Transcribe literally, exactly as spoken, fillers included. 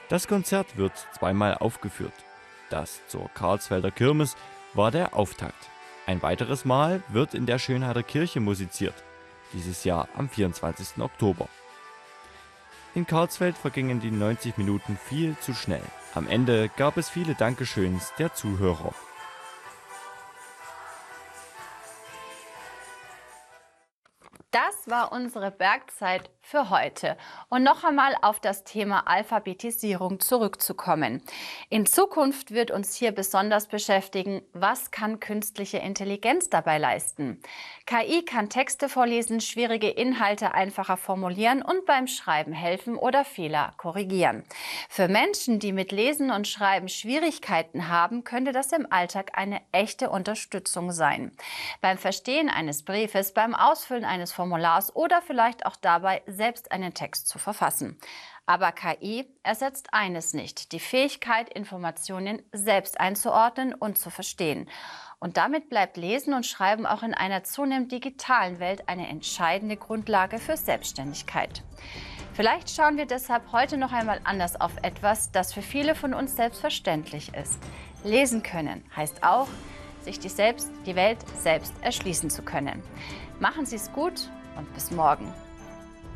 Das Konzert wird zweimal aufgeführt. Das zur Karlsfelder Kirmes war der Auftakt. Ein weiteres Mal wird in der Schönheider Kirche musiziert, dieses Jahr am vierundzwanzigsten Oktober. In Karlsfeld vergingen die neunzig Minuten viel zu schnell. Am Ende gab es viele Dankeschöns der Zuhörer. Das war unsere Bergzeit für heute. Und noch einmal auf das Thema Alphabetisierung zurückzukommen. In Zukunft wird uns hier besonders beschäftigen, was kann künstliche Intelligenz dabei leisten? K I kann Texte vorlesen, schwierige Inhalte einfacher formulieren und beim Schreiben helfen oder Fehler korrigieren. Für Menschen, die mit Lesen und Schreiben Schwierigkeiten haben, könnte das im Alltag eine echte Unterstützung sein. Beim Verstehen eines Briefes, beim Ausfüllen eines Formulars oder vielleicht auch dabei, selbst einen Text zu verfassen. Aber K I ersetzt eines nicht: die Fähigkeit, Informationen selbst einzuordnen und zu verstehen. Und damit bleibt Lesen und Schreiben auch in einer zunehmend digitalen Welt eine entscheidende Grundlage für Selbstständigkeit. Vielleicht schauen wir deshalb heute noch einmal anders auf etwas, das für viele von uns selbstverständlich ist. Lesen können heißt auch, sich die, selbst, die Welt selbst erschließen zu können. Machen Sie es gut und bis morgen.